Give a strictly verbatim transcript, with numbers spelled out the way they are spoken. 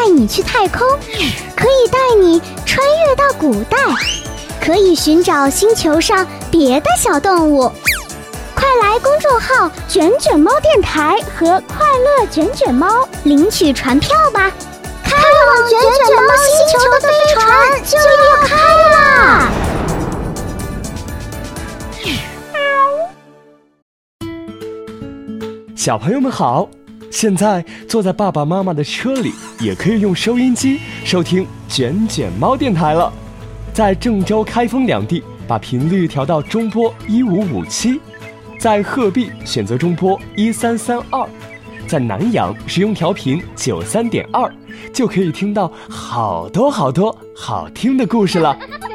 你去太空，可以带你穿越到古代，可以寻找星球上别的小动物。快来公众号卷卷猫电台和快乐卷卷猫领取船票吧！开往卷卷猫星球的飞船就要开啦！ 小朋友们好，现在坐在爸爸妈妈的车里，也可以用收音机收听卷卷猫电台了。在郑州、开封两地，把频率调到中波一五五七。在鹤壁选择中波一三三二，在南阳使用调频九三点二，就可以听到好多好多好听的故事了。